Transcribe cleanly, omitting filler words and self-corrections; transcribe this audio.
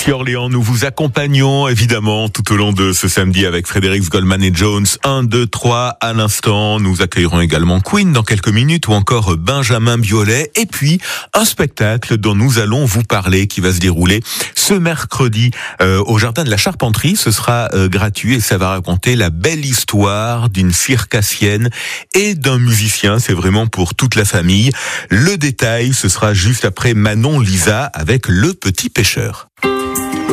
Ici Orléans, nous vous accompagnons évidemment tout au long de ce samedi avec Frédéric Goldman et Jones. 1, 2, 3 à l'instant. Nous accueillerons également Queen dans quelques minutes ou encore Benjamin Biolay. Et puis un spectacle dont nous allons vous parler qui va se dérouler ce mercredi au Jardin de la Charpenterie. Ce sera gratuit et ça va raconter la belle histoire d'une circassienne et d'un musicien. C'est vraiment pour toute la famille. Le détail, ce sera juste après Manon Lisa avec Le Petit Pêcheur.